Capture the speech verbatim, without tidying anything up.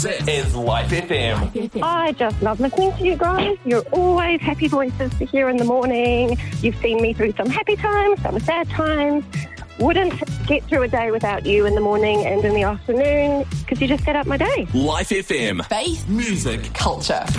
This is Life F M. I just love listening to you guys. You're always happy voices to hear in the morning. You've seen me through some happy times, some sad times. Wouldn't get through a day without you in the morning and in the afternoon because you just set up my day. Life F M. Faith, music, culture.